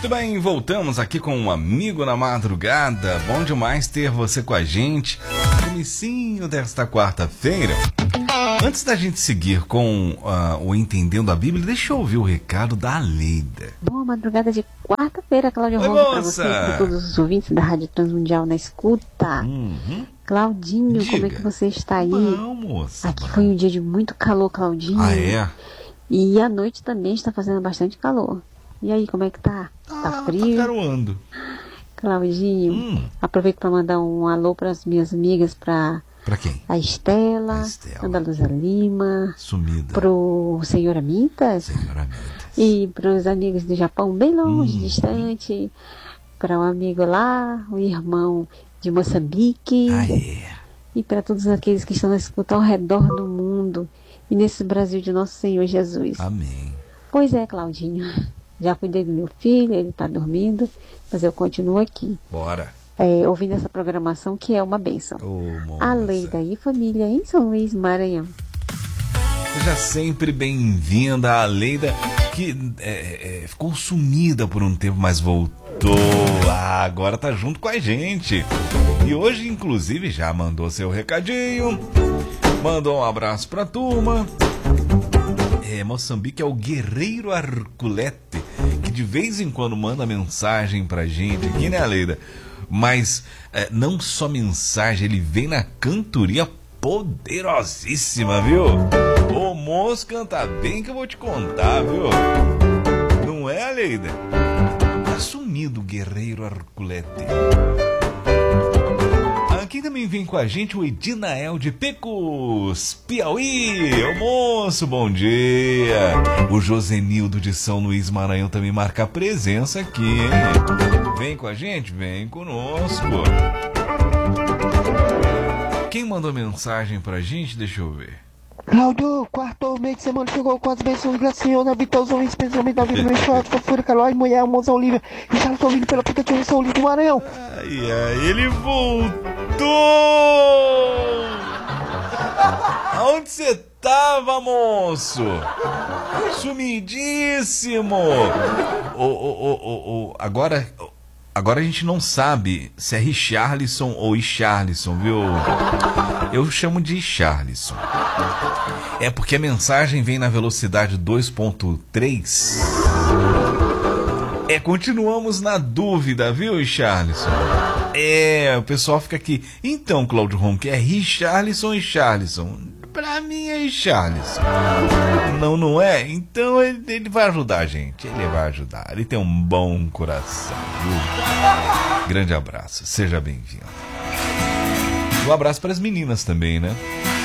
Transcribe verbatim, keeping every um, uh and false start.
Muito bem, voltamos aqui com um amigo na madrugada. Bom demais ter você com a gente. Comecinho desta quarta-feira. Antes da gente seguir com uh, o Entendendo a Bíblia, deixa eu ouvir o recado da Aleida. Boa madrugada de quarta-feira, Cláudio Ronco, para você e para todos os ouvintes da Rádio Transmundial na escuta. Uhum. Claudinho, Diga. Como é que você está aí? Não, moça. Aqui foi um dia de muito calor, Claudinho. Ah, é? E à noite também está fazendo bastante calor. E aí, como é que tá? Tá ah, frio? Tá garoando. Claudinho, hum. aproveito para mandar um alô para as minhas amigas, para Pra quem? A Estela, a Estela. Andaluza Lima, Sumida. Pro Senhora Mintas. Senhora Mintas. E pros amigos do Japão, bem longe, hum. distante. Para um amigo lá, o irmão de Moçambique. Ah, é. E para todos aqueles que estão na escuta ao redor do mundo. E nesse Brasil de nosso Senhor Jesus. Amém. Pois é, Claudinho. Já cuidei do meu filho, ele está dormindo, mas eu continuo aqui. Bora. É, ouvindo essa programação que é uma bênção. Oh, Aleida e família em São Luís, Maranhão. Seja sempre bem-vinda, a Aleida, que é, é, ficou sumida por um tempo, mas voltou. Ah, agora tá junto com a gente. E hoje, inclusive, já mandou seu recadinho, mandou um abraço pra turma. É, Moçambique é o Guerreiro Arculete, que de vez em quando manda mensagem pra gente aqui, né, Aleida? Mas é, não só mensagem, ele vem na cantoria poderosíssima, viu? O moço canta bem que eu vou te contar, viu? Não é, Aleida? Tá sumido o Guerreiro Arculete. Aqui também vem com a gente o Edinael de Pecos, Piauí. Ô moço, bom dia. O Josenildo de São Luís, Maranhão também marca presença aqui, hein? Vem com a gente? Vem conosco. Quem mandou mensagem pra gente? Deixa eu ver. Cláudio, quarto mês de semana chegou com as bênçãos graciosas, Vitória, especialmente da vida do Churrasco, Fofura, Calói, Mulher, Moça Olívia, e Charles Olívio pela aplicativo São Luís do Maranhão. Ai, ai, ele voltou! Aonde você tava, moço? Sumidíssimo! Oh, oh, oh, oh, oh. Agora, agora a gente não sabe se é Richarlison ou Richarlison, viu? Eu chamo de Richarlison. É porque a mensagem vem na velocidade dois ponto três. É, continuamos na dúvida, viu, Richarlison? É, o pessoal fica aqui. Então, Cláudio Ronco, é Richarlison e Richarlison? Pra mim é Richarlison. Não, não é? Então ele, ele vai ajudar a gente. Ele vai ajudar. Ele tem um bom coração, viu? Grande abraço. Seja bem-vindo. Um abraço para as meninas também, né?